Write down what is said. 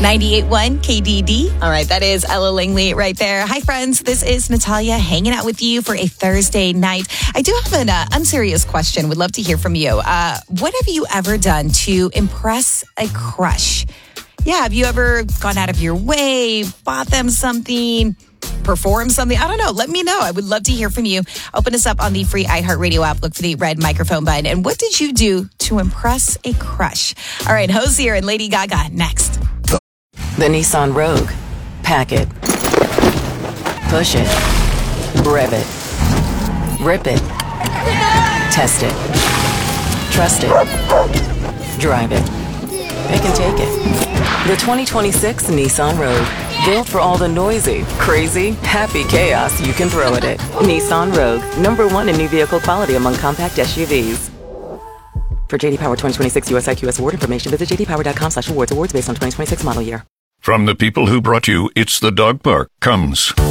98.1 KDD. All right, that is Ella Langley right there. Hi, friends. This is Natalia hanging out with you for a Thursday night. I do have an unserious question. Would love to hear from you. What have you ever done to impress a crush? Yeah, have you ever gone out of your way, bought them something, performed something? I don't know. Let me know. I would love to hear from you. Open us up on the free iHeartRadio app. Look for the red microphone button. And what did you do to impress a crush? All right, Hozier and Lady Gaga next. The Nissan Rogue. Pack it. Push it. Rev it. Rip it. Test it. Trust it. Drive it. Pick and take it. The 2026 Nissan Rogue. Built for all the noisy, crazy, happy chaos you can throw at it. Nissan Rogue. #1 in new vehicle quality among compact SUVs. For JD Power 2026 US IQS award information, visit jdpower.com/awards. Awards based on 2026 model year. From the people who brought you It's the Dog Park comes